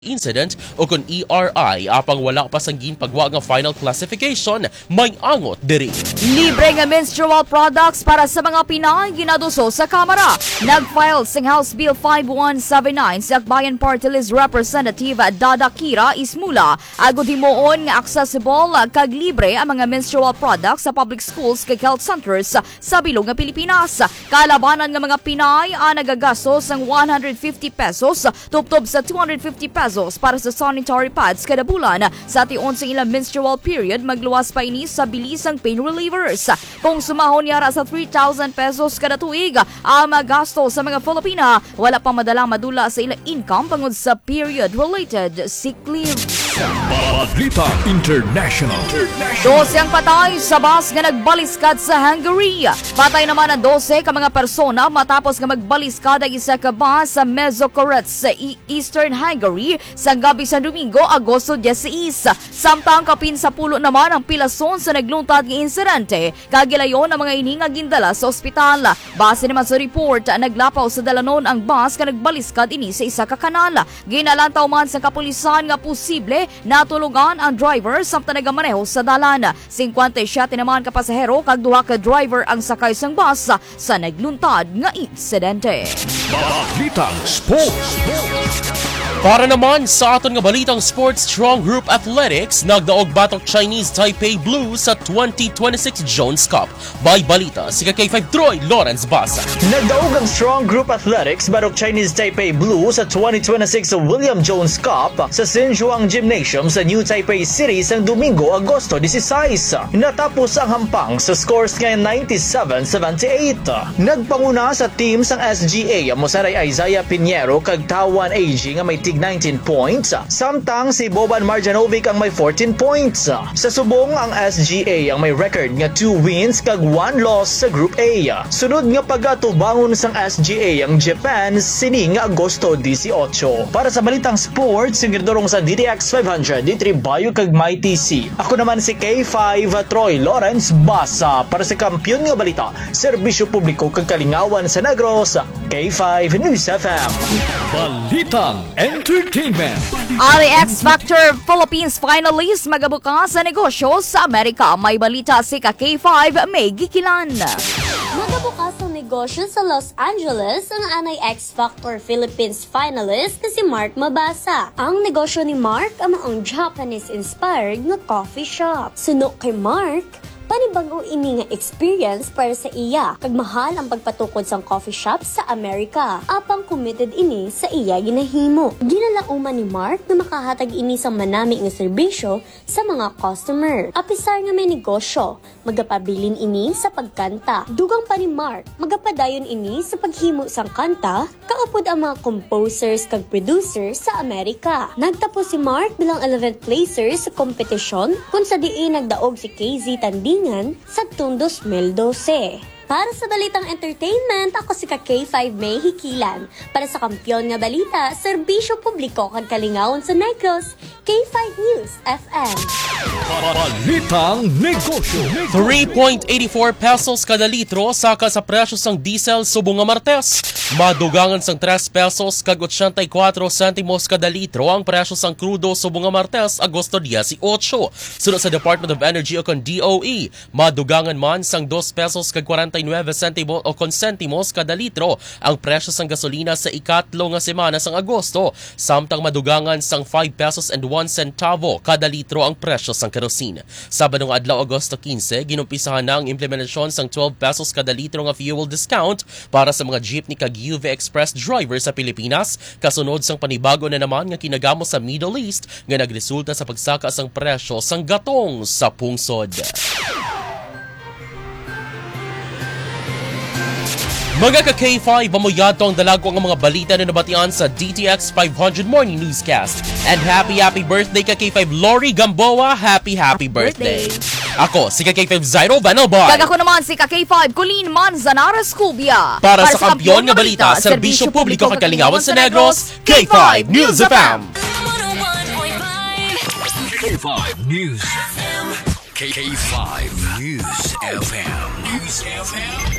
incident o kung ERI apang wala pasanggin pagwa nga final classification may angot diri. Libre nga menstrual products para sa mga Pinay ginaduso sa Kamara. Nag-file sing House Bill 5179 sa Akbayan Party List Representative Dada Kira Ismula. Agud himuon nga accessible kag libre ang mga menstrual products sa public schools kag health centers sa bilog nga Pilipinas. Kalabanan nga mga Pinay nagagastos ng 150 pesos tubtob sa 250 pesos para sa sanitary pads kada bulan. Sa tion sa ilang menstrual period, magluwas pa ini sa bilisang pain relievers. Kung sumahon yara sa 3,000 pesos kada tuig, ang magasto sa mga Filipina, wala pa madalang madula sa ilang income pangod sa period-related sick leave. Balita International. 12 ang patay sa bus nga nagbaliskad sa Hungary. Patay naman ang 12 ka mga persona matapos nga magbaliskad ang isa ka bus sa Mezőkövesd sa Eastern Hungary sa gabi sa Domingo, Agosto 16. Samtang kapin sa pulo naman ang pilason sa nagluntad ng insidente. Kagilayon ang mga ini nga gindala sa ospital. Base naman sa report, naglapaw sa dalanon ang bus nga nagbaliskad ini sa isa ka kanal. Ginalantaw man sa kapulisan nga posible natulugan ang driver samtang nagamaneho sa dalan. 57 naman ka pasahero kag duha ka driver ang sakay sang bus sa nagluntad nga insidente. Balitang Sports. Para naman sa aton nga balitang sports, Strong Group Athletics nagdaog batok Chinese Taipei Blues sa 2026 Jones Cup. By balita, si K5 Troy Lawrence Basa. Nagdaog ang Strong Group Athletics batok Chinese Taipei Blues sa 2026 William Jones Cup sa Xinjiang Gymnasium sa New Taipei City sa Domingo, Agosto 16. Natapos ang hampang sa scores nga 97-78. Nagpanguna sa team sang SGA ang mosaray Isaiah Pinheiro kag Tawan AG nga may 19 points, samtang si Boban Marjanovic ang may 14 points. Sa subong ang SGA ang may record nga 2 wins kag 1 loss sa Group A. Sunod nga pagatubangon sang SGA ang Japan sini nga Agosto 18. Para sa balitang sports, yung gindorong sa DTX 500, D3 Bayo kag My TC. Ako naman si K5 Troy Lawrence Basa para sa Kampiyon nga Balita, Serbisyo Publiko kag Kalingawan sa Negros, K5 News FM. Balitang Entertainment. Ang X Factor Philippines finalist magabukas sa negosyo sa Amerika. May balita si K5 May Gikilan. Magabukas ang negosyo sa Los Angeles ang anay X Factor Philippines finalist na si Mark Mabasa. Ang negosyo ni Mark ang maong Japanese-inspired na coffee shop. Sunok kay Mark, panibago ini nga experience para sa iya kag mahal ang pagpatukod sang coffee shop sa Amerika. Apang committed ini sa iya ginahimo. Ginalauman ni Mark na makahatag ini sang manami nga serbisyo sa mga customer. Apisar nga may negosyo, magapabilin ini sa pagkanta. Dugang pa ni Mark, magapadayon ini sa paghimo sang kanta, kaupod ang mga composers kag producers sa Amerika. Nagtapos si Mark bilang 11th placer sa kompetisyon kung sa diin nagdaog si KZ Tanding sa 2012. Para sa balitang entertainment, ako si K5 May Hikilan. Para sa Kampiyon nga Balita, Serbisyo Publiko kag Kalingawan sa Negros, K5 News FM. Balitang Negosyo. 3.84 pesos kada litro saka sa presyo sang diesel subong nga Martes. Madugangan sang 3 pesos kag 84 sentimos kada litro ang presyo sang krudo subong nga Martes, Agosto 18. Sunod sa Department of Energy o kon DOE, madugangan man sang 2 pesos kag 49 sentimos o kon sentimos kada litro ang presyo sang gasolina sa ikatlo nga semana sang Agosto, samtang madugangan sang 5 pesos and 1 centavo kada litro ang presyo sang kerosene. Sabadong adlaw Agosto 15, ginumpisahan na ang implementasyon sang 12 pesos kada litro nga fuel discount para sa mga jeepney kag UV Express driver sa Pilipinas, kasunod sang panibago na naman nga kinagamo sa Middle East nga nagresulta sa pagsaka sang presyo sang gatong sa pungsod. Mga ka-K5, mamuyato ang dalago ang mga balita na nabatian sa DTX 500 Morning Newscast. And happy birthday ka-K5 Lori Gamboa. Happy birthday. Ako, si ka-K5 Zairo Vanelboy. Kag ako naman si K5 Colleen Manzanara Scubia. Para sa Kampiyon nga Balita, Serbisyo Publiko kag Kalingawan sa Negros, K5 News FM. K5 News FM. K5 News FM.